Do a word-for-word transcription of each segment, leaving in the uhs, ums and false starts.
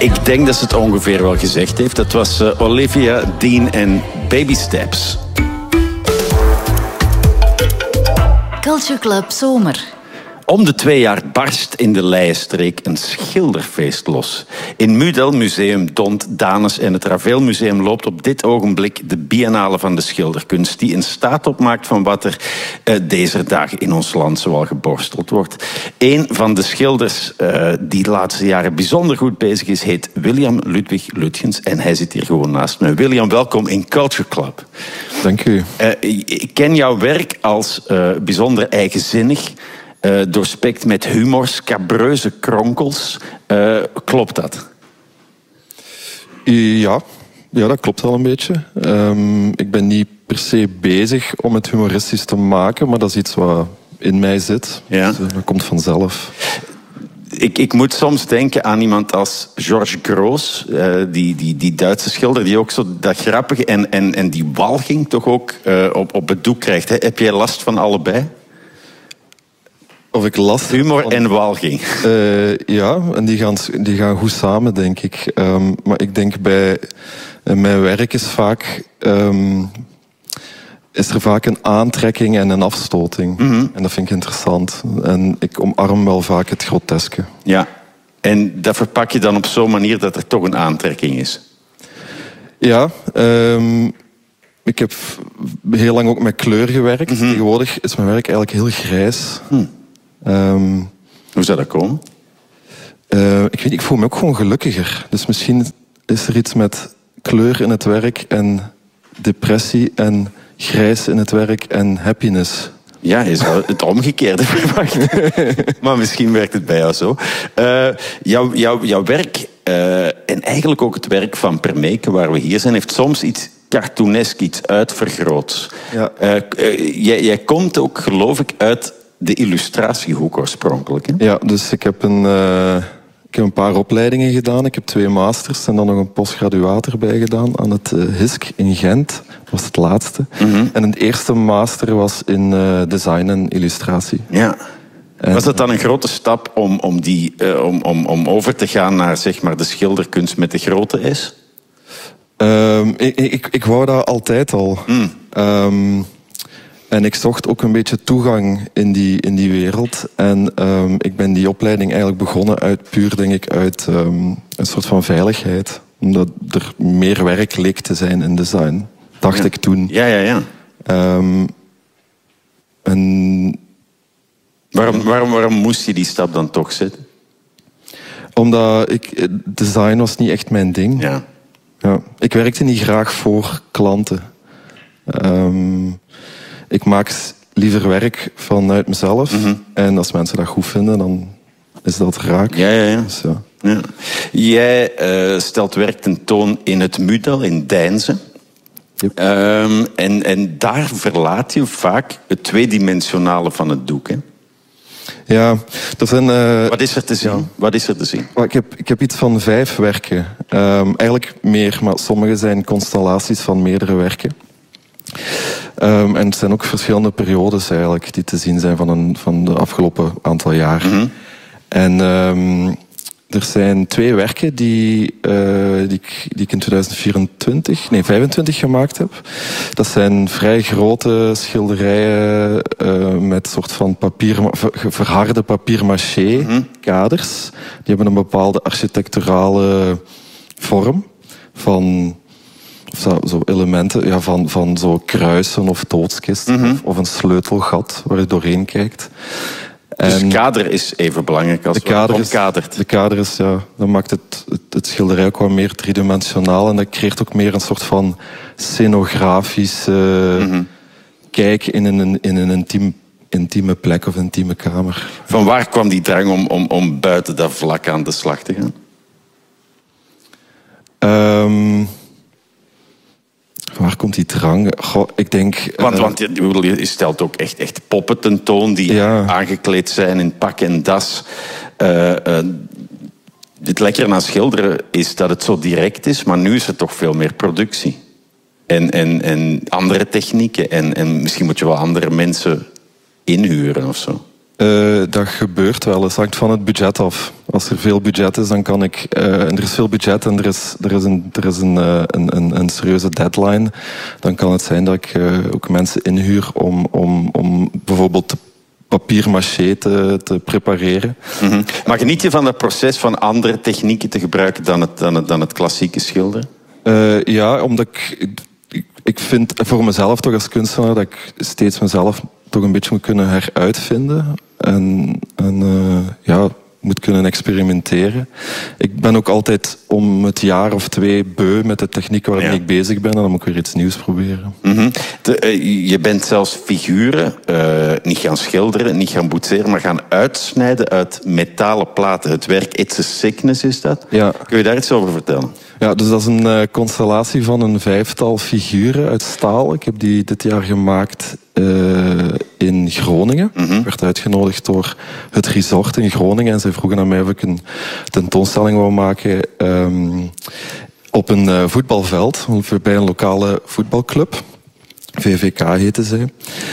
Ik denk dat ze het ongeveer wel gezegd heeft. Dat was uh, Olivia Dean en Baby Steps. Culture Club Zomer. Om de twee jaar barst in de Leijenstreek een schilderfeest los. In Mudel Museum Dont, Danes en het Ravelmuseum loopt op dit ogenblik de Biennale van de Schilderkunst, die een staat opmaakt van wat er uh, deze dagen in ons land zoal geborsteld wordt. Een van de schilders uh, die de laatste jaren bijzonder goed bezig is, heet William Ludwig Lütgens en hij zit hier gewoon naast me. William, welkom in Culture Club. Dank u. Uh, ik ken jouw werk als uh, bijzonder eigenzinnig, Uh, doorspekt met humor, scabreuze kronkels. Uh, klopt dat? Ja, ja, dat klopt wel een beetje. Um, ik ben niet per se bezig om het humoristisch te maken, maar dat is iets wat in mij zit. Ja. Dus, dat komt vanzelf. Ik, ik moet soms denken aan iemand als George Grosz, uh, die, die, die Duitse schilder, die ook zo dat grappige en, en, en die walging toch ook uh, op, op het doek krijgt. Hè? Heb jij last van allebei? Of ik last Humor van, en walging. Uh, ja, en die gaan, die gaan goed samen, denk ik. Um, maar ik denk bij uh, mijn werk is vaak um, is er vaak een aantrekking en een afstoting. Mm-hmm. En dat vind ik interessant. En ik omarm wel vaak het groteske. Ja, en dat verpak je dan op zo'n manier dat er toch een aantrekking is? Ja, um, ik heb heel lang ook met kleur gewerkt. Mm-hmm. Tegenwoordig is mijn werk eigenlijk heel grijs. Mm. Um, Hoe zou dat komen? Uh, ik weet, ik voel me ook gewoon gelukkiger. Dus misschien is er iets met kleur in het werk en depressie en grijs in het werk en happiness. Ja, je zou het omgekeerde verwachten. Maar misschien werkt het bij jou zo. Uh, jouw, jouw, jouw werk, uh, en eigenlijk ook het werk van Permeke, waar we hier zijn, heeft soms iets cartoonesk, iets uitvergroots. Ja. Uh, uh, jij, jij komt ook, geloof ik, uit de illustratiehoek oorspronkelijk. Hè? Ja, dus ik heb, een, uh, ik heb een paar opleidingen gedaan. Ik heb twee masters en dan nog een postgraduaat erbij gedaan aan het uh, H I S C in Gent. Dat was het laatste. Mm-hmm. En het eerste master was in uh, design en illustratie. Ja. En was dat dan een grote stap om, om, die, uh, om, om, om over te gaan naar zeg maar, de schilderkunst met de grote S? Um, ik, ik, ik wou dat altijd al. Mm. Um, En ik zocht ook een beetje toegang in die, in die wereld. En um, ik ben die opleiding eigenlijk begonnen uit puur, denk ik, uit um, een soort van veiligheid. Omdat er meer werk leek te zijn in design. Dacht ja. ik toen. Ja, ja, ja. Um, en... waarom, waarom, waarom moest je die stap dan toch zetten? Omdat ik... Design was niet echt mijn ding. Ja. Ja. Ik werkte niet graag voor klanten. Um, Ik maak liever werk vanuit mezelf. Mm-hmm. En als mensen dat goed vinden, dan is dat raak. Ja, ja, ja. Dus, ja. ja. Jij uh, stelt werk tentoon in het Mudel in Deinze. Yep. Um, en, en daar verlaat je vaak het tweedimensionale van het doek, hè? Ja, dat zijn... Uh, Wat is er te zien? Ja. Wat is er te zien? Ik heb, ik heb iets van vijf werken. Um, eigenlijk meer, maar sommige zijn constellaties van meerdere werken. Um, en het zijn ook verschillende periodes eigenlijk die te zien zijn van, een, van de afgelopen aantal jaar. Mm-hmm. En um, er zijn twee werken die, uh, die, ik, die ik in tweeduizend vierentwintig, nee vijfentwintig gemaakt heb. Dat zijn vrij grote schilderijen uh, met soort van papier, verharde papier-maché mm-hmm. kaders. Die hebben een bepaalde architecturale vorm van... Zo, zo elementen ja, van, van zo kruisen of doodskisten mm-hmm. of, of een sleutelgat waar je doorheen kijkt. Dus het kader is even belangrijk als de kader het omkadert. De kader is, ja, dat maakt het, het, het schilderij ook wat meer driedimensionaal en dat creëert ook meer een soort van scenografische mm-hmm. kijk in een, in een intiem, intieme plek of intieme kamer. Van waar kwam die drang om, om, om buiten dat vlak aan de slag te gaan? Um, Waar komt die drang? Goh, ik denk... Want, uh, want je, je stelt ook echt, echt poppen tentoon die ja. aangekleed zijn in pak en das. Uh, uh, het lekkere aan schilderen is dat het zo direct is, maar nu is er toch veel meer productie. En, en, en andere technieken. En, en misschien moet je wel andere mensen inhuren of zo. Uh, dat gebeurt wel. Het hangt van het budget af. Als er veel budget is, dan kan ik... Uh, en er is veel budget en er is, er is, een, er is een, uh, een, een, een serieuze deadline. Dan kan het zijn dat ik uh, ook mensen inhuur om, om, om bijvoorbeeld te papier-maché te, te prepareren. Mm-hmm. Maar geniet je van dat proces van andere technieken te gebruiken dan het, dan het, dan het klassieke schilderen? Uh, ja, omdat ik, ik... Ik vind voor mezelf toch als kunstenaar dat ik steeds mezelf toch een beetje moet kunnen heruitvinden. En, en uh, ja, moet kunnen experimenteren. Ik ben ook altijd om het jaar of twee beu met de techniek waarmee ja. ik bezig ben. En dan moet ik weer iets nieuws proberen. Mm-hmm. De, uh, je bent zelfs figuren uh, niet gaan schilderen, niet gaan boetseren, maar gaan uitsnijden uit metalen platen. Het werk It's a Sickness is dat. Ja. Kun je daar iets over vertellen? Ja, dus dat is een uh, constellatie van een vijftal figuren uit staal. Ik heb die dit jaar gemaakt uh, in Groningen. Mm-hmm. Ik werd uitgenodigd door het resort in Groningen. En zij vroegen aan mij of ik een tentoonstelling wou maken um, op een uh, voetbalveld. Bij een lokale voetbalclub. V V K heette zij.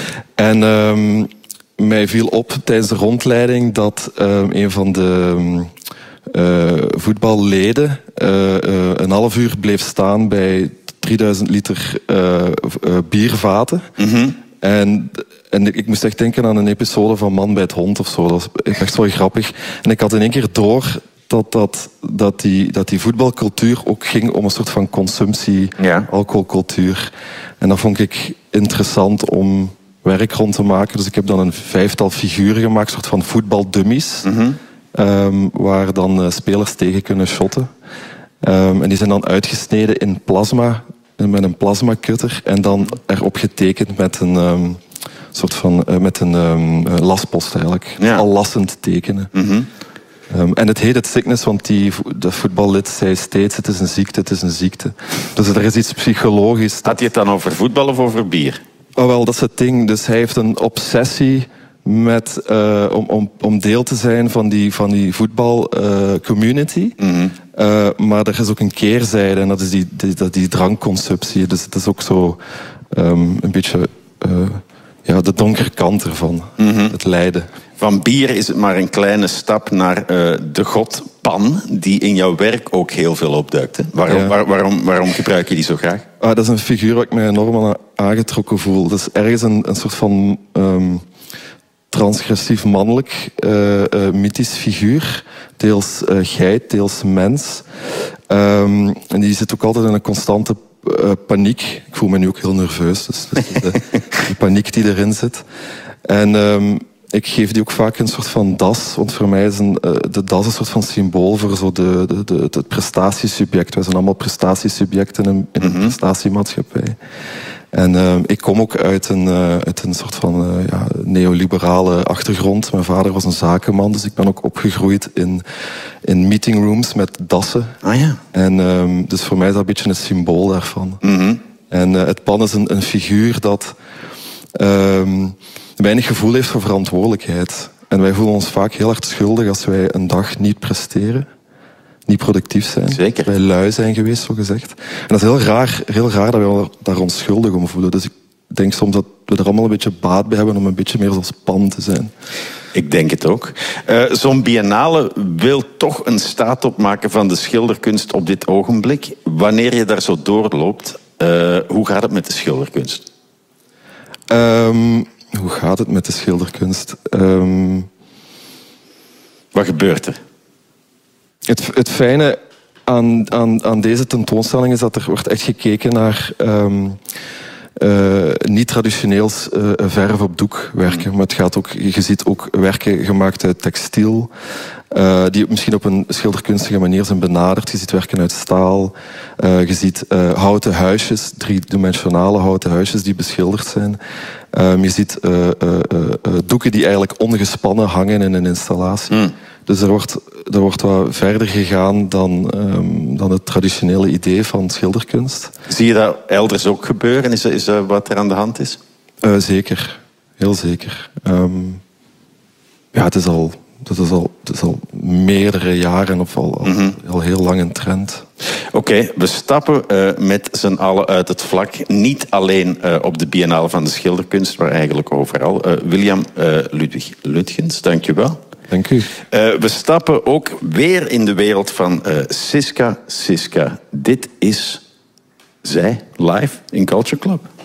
En um, mij viel op tijdens de rondleiding dat um, een van de... Um, Uh, voetballeden uh, uh, een half uur bleef staan bij drieduizend liter uh, uh, biervaten. Mm-hmm. En, en ik, ik moest echt denken aan een episode van Man bij het Hond of zo. Dat was echt wel grappig. En ik had in één keer door dat, dat, dat, die, dat die voetbalcultuur ook ging om een soort van consumptie, ja. alcoholcultuur. En dat vond ik interessant om werk rond te maken. Dus ik heb dan een vijftal figuren gemaakt, een soort van voetbaldummies. Mm-hmm. Um, waar dan uh, spelers tegen kunnen shotten. Um, en die zijn dan uitgesneden in plasma, met een plasmacutter. En dan erop getekend met een um, soort van uh, met een um, laspost eigenlijk. Ja. Al lassend tekenen. Mm-hmm. Um, en het heet het sickness, want die, de voetballid zei steeds: het is een ziekte, het is een ziekte. Dus er is iets psychologisch. Dat... Had je het dan over voetbal of over bier? Oh wel, dat is het ding. Dus hij heeft een obsessie met, uh, om, om, om deel te zijn van die, van die voetbalcommunity. Uh, mm-hmm. uh, maar er is ook een keerzijde en dat is die, die, die, die drankconsumptie. Dus het is ook zo um, een beetje uh, ja, de donkere kant ervan, mm-hmm. het lijden. Van bier is het maar een kleine stap naar uh, de god Pan, die in jouw werk ook heel veel opduikt. Hè? Waarom, ja. waar, waarom, waarom gebruik je die zo graag? Ah, dat is een figuur waar ik mij enorm aan aangetrokken voel. Dat is ergens een, een soort van... Um, transgressief mannelijk, uh, uh, mythisch figuur. Deels uh, geit, deels mens. Um, en die zit ook altijd in een constante uh, paniek. Ik voel me nu ook heel nerveus, dus, dus de, de paniek die erin zit. En um, ik geef die ook vaak een soort van das, want voor mij is een, uh, de das een soort van symbool voor zo de, de, de, het prestatiesubject. Wij zijn allemaal prestatiesubjecten in, in een mm-hmm. prestatiemaatschappij. En uh, ik kom ook uit een, uh, uit een soort van uh, ja, neoliberale achtergrond. Mijn vader was een zakenman, dus ik ben ook opgegroeid in, in meetingrooms met dassen. Ah ja. En um, dus voor mij is dat een beetje een symbool daarvan. Mm-hmm. En uh, het Pan is een, een figuur dat um, weinig gevoel heeft voor verantwoordelijkheid. En wij voelen ons vaak heel hard schuldig als wij een dag niet presteren. Niet productief zijn. Zeker. Wij lui zijn geweest, zo gezegd. En dat is heel raar, heel raar dat wij daar ons schuldig om voelen. Dus ik denk soms dat we er allemaal een beetje baat bij hebben om een beetje meer zoals Pan te zijn. Ik denk het ook. Uh, Zo'n biennale wil toch een staat opmaken van de schilderkunst op dit ogenblik. Wanneer je daar zo doorloopt, uh, hoe gaat het met de schilderkunst? Um, hoe gaat het met de schilderkunst? Um... Wat gebeurt er? Het, het fijne aan, aan, aan deze tentoonstelling is dat er wordt echt gekeken naar um, uh, niet-traditioneels uh, verf op doek werken. Maar het gaat ook, je ziet ook werken gemaakt uit textiel, uh, die misschien op een schilderkunstige manier zijn benaderd. Je ziet werken uit staal, uh, je ziet uh, houten huisjes, driedimensionale houten huisjes die beschilderd zijn. Um, je ziet uh, uh, uh, doeken die eigenlijk ongespannen hangen in een installatie. Mm. Dus er wordt, er wordt wat verder gegaan dan, um, dan het traditionele idee van schilderkunst. Zie je dat elders ook gebeuren? Is, is dat wat er aan de hand is? Uh, zeker. Heel zeker. Um, ja, het is al dat is al, dat is al meerdere jaren of al, al, mm-hmm. al heel lang een trend. Oké, okay, we stappen uh, met z'n allen uit het vlak. Niet alleen uh, op de Biennale van de Schilderkunst, maar eigenlijk overal. Uh, William uh, Ludwig Lutgens, dank je wel. Dank u. Uh, we stappen ook weer in de wereld van uh, Siska Siska. Dit is zij live in Culture Club.